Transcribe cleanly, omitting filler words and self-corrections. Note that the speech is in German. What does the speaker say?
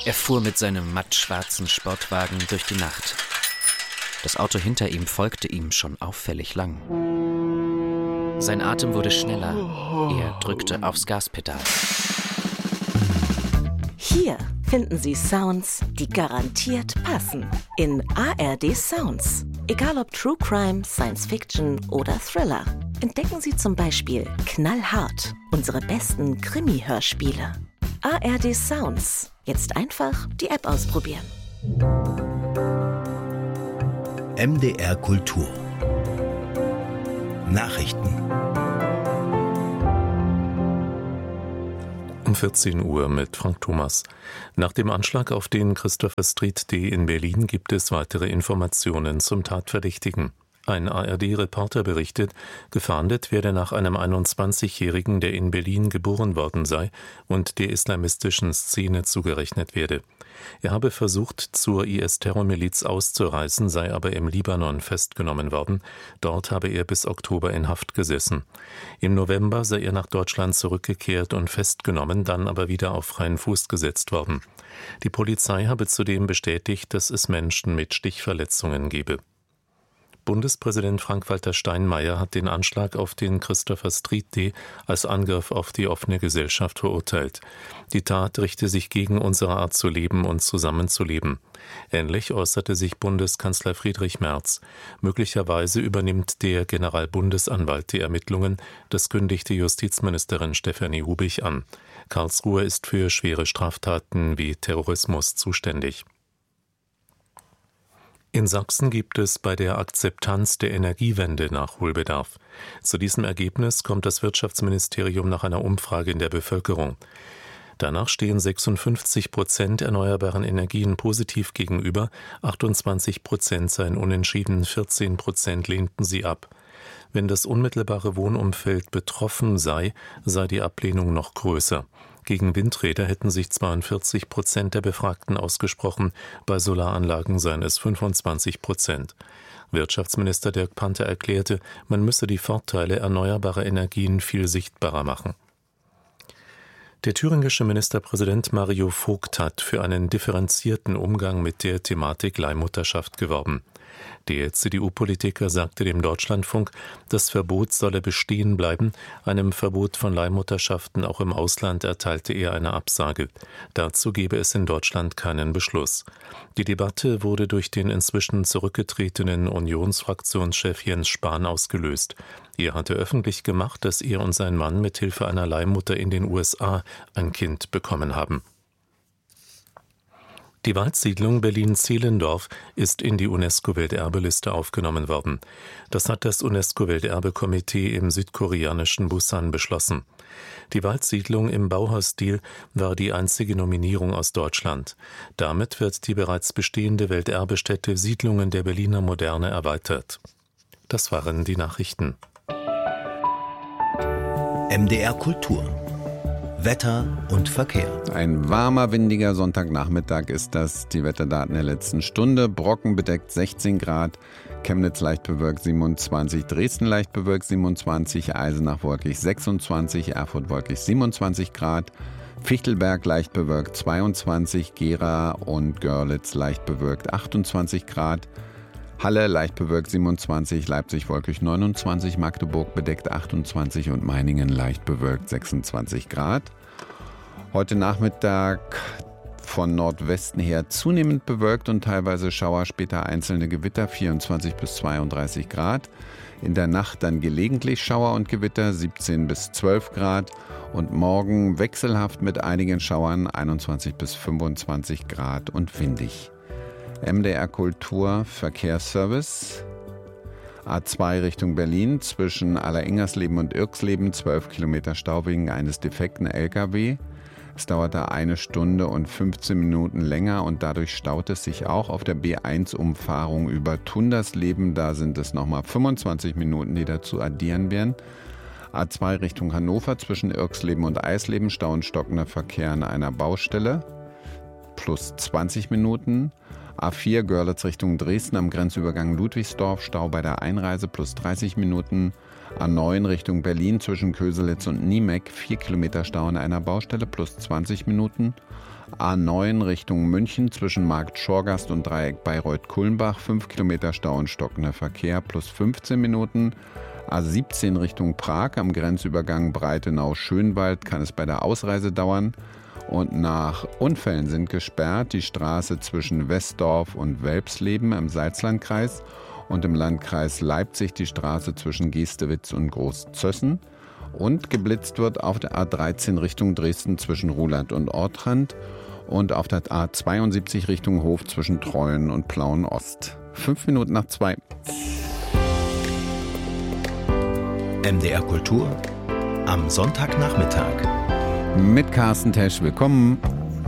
Er fuhr mit seinem mattschwarzen Sportwagen durch die Nacht. Das Auto hinter ihm folgte ihm schon auffällig lang. Sein Atem wurde schneller. Er drückte aufs Gaspedal. Hier finden Sie Sounds, die garantiert passen. In ARD Sounds. Egal ob True Crime, Science Fiction oder Thriller. Entdecken Sie zum Beispiel Knallhart, unsere besten Krimi-Hörspiele. ARD Sounds. Jetzt einfach die App ausprobieren. MDR Kultur. Nachrichten. Um 14 Uhr mit Frank Thomas. Nach dem Anschlag auf den Christopher Street D in Berlin gibt es weitere Informationen zum Tatverdächtigen. Ein ARD-Reporter berichtet, gefahndet werde nach einem 21-Jährigen, der in Berlin geboren worden sei und der islamistischen Szene zugerechnet werde. Er habe versucht, zur IS-Terrormiliz auszureisen, sei aber im Libanon festgenommen worden. Dort habe er bis Oktober in Haft gesessen. Im November sei er nach Deutschland zurückgekehrt und festgenommen, dann aber wieder auf freien Fuß gesetzt worden. Die Polizei habe zudem bestätigt, dass es Menschen mit Stichverletzungen gebe. Bundespräsident Frank-Walter Steinmeier hat den Anschlag auf den Christopher Street D als Angriff auf die offene Gesellschaft verurteilt. Die Tat richte sich gegen unsere Art zu leben und zusammenzuleben. Ähnlich äußerte sich Bundeskanzler Friedrich Merz. Möglicherweise übernimmt der Generalbundesanwalt die Ermittlungen, das kündigte Justizministerin Stefanie Hubich an. Karlsruhe ist für schwere Straftaten wie Terrorismus zuständig. In Sachsen gibt es bei der Akzeptanz der Energiewende Nachholbedarf. Zu diesem Ergebnis kommt das Wirtschaftsministerium nach einer Umfrage in der Bevölkerung. Danach stehen 56% erneuerbaren Energien positiv gegenüber, 28% seien unentschieden, 14% lehnten sie ab. Wenn das unmittelbare Wohnumfeld betroffen sei, sei die Ablehnung noch größer. Gegen Windräder hätten sich 42% der Befragten ausgesprochen, bei Solaranlagen seien es 25%. Wirtschaftsminister Dirk Panther erklärte, man müsse die Vorteile erneuerbarer Energien viel sichtbarer machen. Der thüringische Ministerpräsident Mario Vogt hat für einen differenzierten Umgang mit der Thematik Leihmutterschaft geworben. Der CDU-Politiker sagte dem Deutschlandfunk, das Verbot solle bestehen bleiben. Einem Verbot von Leihmutterschaften auch im Ausland erteilte er eine Absage. Dazu gebe es in Deutschland keinen Beschluss. Die Debatte wurde durch den inzwischen zurückgetretenen Unionsfraktionschef Jens Spahn ausgelöst. Er hatte öffentlich gemacht, dass er und sein Mann mit Hilfe einer Leihmutter in den USA ein Kind bekommen haben. Die Waldsiedlung Berlin-Zehlendorf ist in die UNESCO-Welterbeliste aufgenommen worden. Das hat das UNESCO-Welterbekomitee im südkoreanischen Busan beschlossen. Die Waldsiedlung im Bauhausstil war die einzige Nominierung aus Deutschland. Damit wird die bereits bestehende Welterbestätte Siedlungen der Berliner Moderne erweitert. Das waren die Nachrichten. MDR Kultur. Wetter und Verkehr. Ein warmer, windiger Sonntagnachmittag ist das. Die Wetterdaten der letzten Stunde. Brocken bedeckt 16 Grad, Chemnitz leicht bewölkt 27, Dresden leicht bewölkt 27, Eisenach wolkig 26, Erfurt wolkig 27 Grad, Fichtelberg leicht bewölkt 22, Gera und Görlitz leicht bewölkt 28 Grad, Halle leicht bewölkt 27, Leipzig wolkig 29, Magdeburg bedeckt 28 und Meiningen leicht bewölkt 26 Grad. Heute Nachmittag von Nordwesten her zunehmend bewölkt und teilweise Schauer, später einzelne Gewitter 24 bis 32 Grad. In der Nacht dann gelegentlich Schauer und Gewitter 17 bis 12 Grad und morgen wechselhaft mit einigen Schauern 21 bis 25 Grad und windig. MDR Kultur Verkehrsservice. A2 Richtung Berlin zwischen Alleringmersleben und Irxleben 12 Kilometer Stau wegen eines defekten LKW. Es dauerte 1 Stunde und 15 Minuten länger und dadurch staut es sich auch auf der B1-Umfahrung über Tundersleben. Da sind es nochmal 25 Minuten, die dazu addieren werden. A2 Richtung Hannover zwischen Irxleben und Eisleben Stau und stockender Verkehr an einer Baustelle. Plus 20 Minuten. A4 Görlitz Richtung Dresden am Grenzübergang Ludwigsdorf, Stau bei der Einreise plus 30 Minuten. A9 Richtung Berlin zwischen Köselitz und Niemeck 4 Kilometer Stau an einer Baustelle plus 20 Minuten. A9 Richtung München zwischen Markt Schorgast und Dreieck Bayreuth-Kulmbach 5 Kilometer Stau und stockender Verkehr plus 15 Minuten. A17 Richtung Prag am Grenzübergang Breitenau-Schönwald kann es bei der Ausreise dauern. Und nach Unfällen sind gesperrt die Straße zwischen Westdorf und Welpsleben im Salzlandkreis und im Landkreis Leipzig die Straße zwischen Gestewitz und Großzössen. Und geblitzt wird auf der A13 Richtung Dresden zwischen Ruhland und Ortrand und auf der A72 Richtung Hof zwischen Treuen und Plauen-Ost. 5 Minuten nach 2. MDR Kultur am Sonntagnachmittag. Mit Carsten Tesch, willkommen.